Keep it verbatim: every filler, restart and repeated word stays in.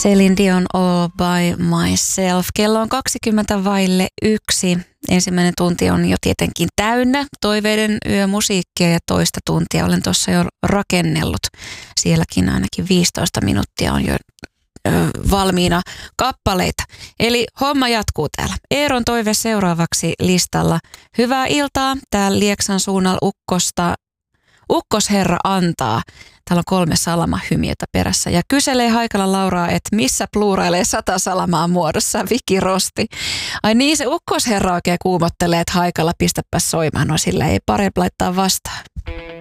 Celine Dion All by Myself. Kello on kaksikymmentä vaille yksi. Ensimmäinen tunti on jo tietenkin täynnä toiveiden yömusiikkia ja toista tuntia olen tuossa jo rakennellut. Sielläkin ainakin viisitoista minuuttia on jo ö, valmiina kappaleita. Eli homma jatkuu täällä. Eeron toive seuraavaksi listalla. Hyvää iltaa. Täällä Lieksan suunnalla ukkosta. Ukkosherra antaa. Täällä on kolme salamahymiötä perässä. Ja kyselee Haikala Lauraa, että missä pluurailee sata salamaa muodossa Viki Rosti. Ai niin, se ukkosherra oikein kuumottelee, että Haikala pistäpä soimaan. No sillä ei parempi laittaa vastaan.